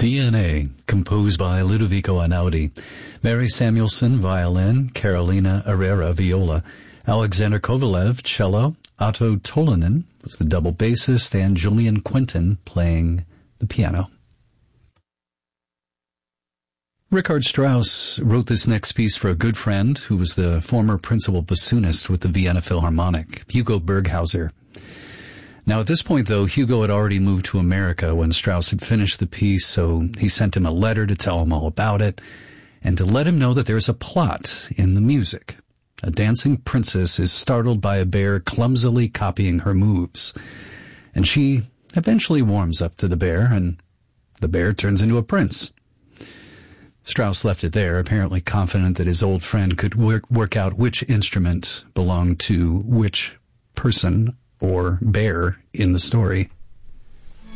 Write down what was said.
DNA, composed by Ludovico Einaudi. Mary Samuelson, violin. Carolina Herrera, viola. Alexander Kovalev, cello. Otto Tolanen was the double bassist, and Julian Quinton playing the piano. Richard Strauss wrote this next piece for a good friend who was the former principal bassoonist with the Vienna Philharmonic, Hugo Berghauser. Now, at this point, though, Hugo had already moved to America when Strauss had finished the piece, so he sent him a letter to tell him all about it and to let him know that there's a plot in the music. A dancing princess is startled by a bear clumsily copying her moves, and she eventually warms up to the bear, and the bear turns into a prince. Strauss left it there, apparently confident that his old friend could work out which instrument belonged to which person or bear in the story.